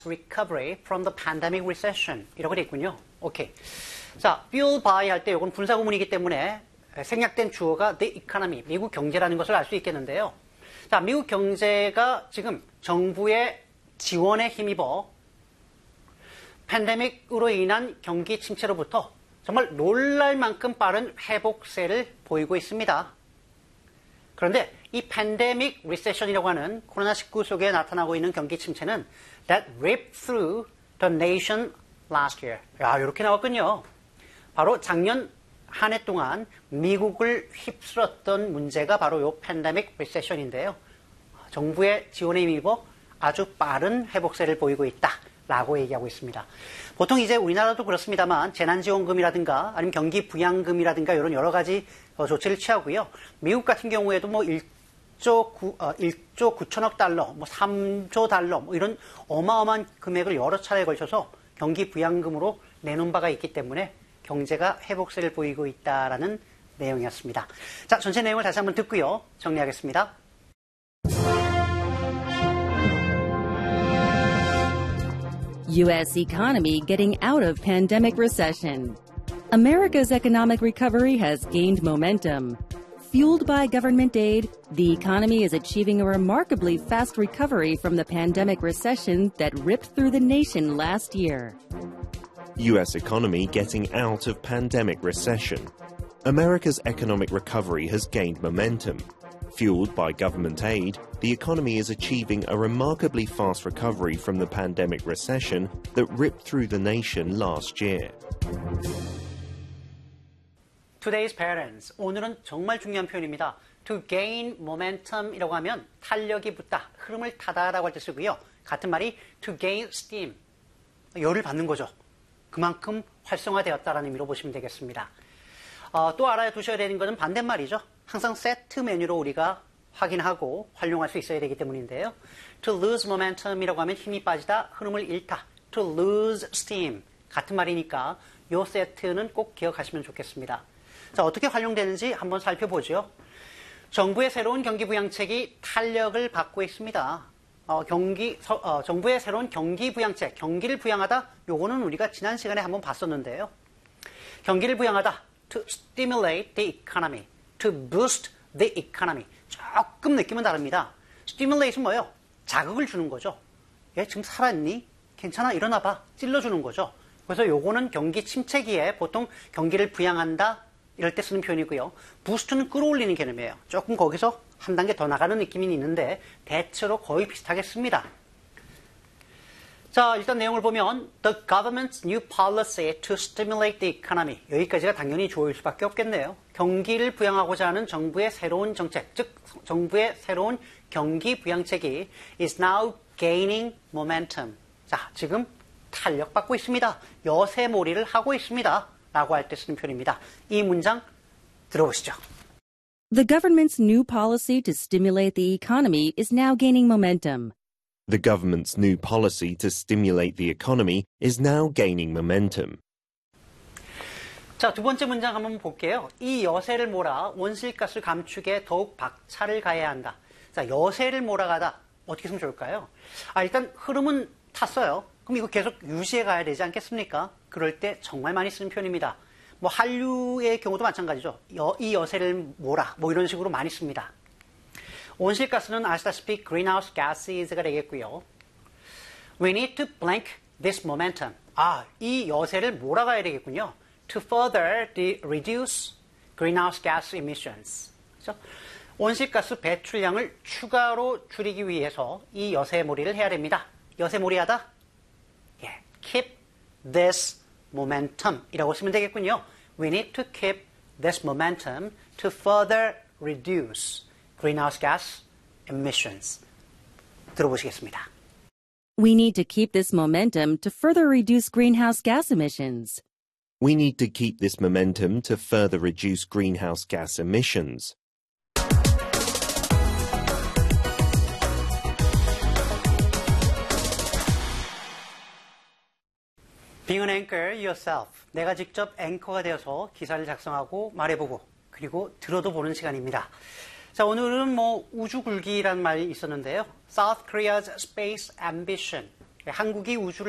recovery from the pandemic recession 이라고 되어 있군요. 오케이. 자, fueled by 할 때 이건 분사구문이기 때문에 생략된 주어가 the economy, 미국 경제라는 것을 알 수 있겠는데요. 자, 미국 경제가 지금 정부의 지원에 힘입어 팬데믹으로 인한 경기 침체로부터 정말 놀랄 만큼 빠른 회복세를 보이고 있습니다. 그런데 이 팬데믹 리세션이라고 하는 코로나19 속에 나타나고 있는 경기 침체는 that ripped through the nation last year. 야, 이렇게 나왔군요. 바로 작년 한 해 동안 미국을 휩쓸었던 문제가 바로 이 팬데믹 리세션인데요. 정부의 지원에 힘입어 아주 빠른 회복세를 보이고 있다라고 얘기하고 있습니다. 보통 이제 우리나라도 그렇습니다만 재난지원금이라든가 아니면 경기 부양금이라든가 이런 여러 가지 조치를 취하고요. 미국 같은 경우에도 뭐 1조 9천억 달러, 뭐 3조 달러 뭐 이런 어마어마한 금액을 여러 차례에 걸쳐서 경기 부양금으로 내놓은 바가 있기 때문에 경제가 회복세를 보이고 있다라는 내용이었습니다. 자, 전체 내용을 다시 한번 듣고요. 정리하겠습니다. U.S. economy getting out of pandemic recession. America's economic recovery has gained momentum. Fueled by government aid, the economy is achieving a remarkably fast recovery from the pandemic recession that ripped through the nation last year. U.S. economy getting out of pandemic recession. America's economic recovery has gained momentum. Fueled by government aid, the economy is achieving a remarkably fast recovery from the pandemic recession that ripped through the nation last year. Today's parents. 오늘은 정말 중요한 표현입니다. To gain momentum이라고 하면 탄력이 붙다, 흐름을 타다라고 할 때 쓰고요. 같은 말이 to gain steam, 열을 받는 거죠. 그만큼 활성화되었다라는 의미로 보시면 되겠습니다. 또 알아두셔야 되는 것은 반대말이죠. 항상 세트 메뉴로 우리가 확인하고 활용할 수 있어야 되기 때문인데요. To lose momentum이라고 하면 힘이 빠지다, 흐름을 잃다. To lose steam. 같은 말이니까 이 세트는 꼭 기억하시면 좋겠습니다. 자, 어떻게 활용되는지 한번 살펴보죠. 정부의 새로운 경기 부양책이 탄력을 받고 있습니다. 정부의 새로운 경기 부양책, 경기를 부양하다, 요거는 우리가 지난 시간에 한번 봤었는데요. 경기를 부양하다, to stimulate the economy, to boost the economy. 조금 느낌은 다릅니다. stimulate은 뭐예요? 자극을 주는 거죠. 얘 지금 살았니? 괜찮아? 일어나봐. 찔러주는 거죠. 그래서 요거는 경기 침체기에 보통 경기를 부양한다, 이럴 때 쓰는 표현이고요. boost는 끌어올리는 개념이에요. 조금 거기서 한 단계 더 나가는 느낌이 있는데 대체로 거의 비슷하겠습니다. 자, 일단 내용을 보면 The government's new policy to stimulate the economy. 여기까지가 당연히 주어일 수밖에 없겠네요. 경기를 부양하고자 하는 정부의 새로운 정책, 즉 정부의 새로운 경기 부양책이 is now gaining momentum. 자, 지금 탄력받고 있습니다. 여세몰이를 하고 있습니다. 라고 할 때 쓰는 표현입니다. 이 문장 들어보시죠. The government's new policy to stimulate the economy is now gaining momentum. The government's new policy to stimulate the economy is now gaining momentum. 자, 두 번째 문장 한번 볼게요. 이 여세를 몰아 온실가스 감축에 더욱 박차를 가해야 한다. 자, 여세를 몰아가다. 어떻게 쓰면 좋을까요? 일단 흐름은 탔어요. 그럼 이거 계속 유지해 가야 되지 않겠습니까? 그럴 때 정말 많이 쓰는 표현입니다. 뭐 한류의 경우도 마찬가지죠. 이 여세를 몰아. 뭐 이런 식으로 많이 씁니다. 온실가스는 아시다시피 greenhouse gases가 되겠고요. We need to blank this momentum. 이 여세를 몰아가야 되겠군요. To further reduce greenhouse gas emissions. 그렇죠? 온실가스 배출량을 추가로 줄이기 위해서 이 여세몰이를 해야 됩니다. 여세몰이하다? Keep this momentum 이라고 쓰면 되겠군요. We need to keep this momentum to further reduce greenhouse gas emissions. 들어보시겠습니다. We need to keep this momentum to further reduce greenhouse gas emissions. We need to keep this momentum to further reduce greenhouse gas emissions. Being an anchor yourself. 내가 직접 앵커가 되어서 기사를 작성하고 말해보고 그리고 들어도 보는 시간입니다. 자, 오늘은 우주굴기라는 말이 있었는데요. South Korea's space ambition. 한국이 우주를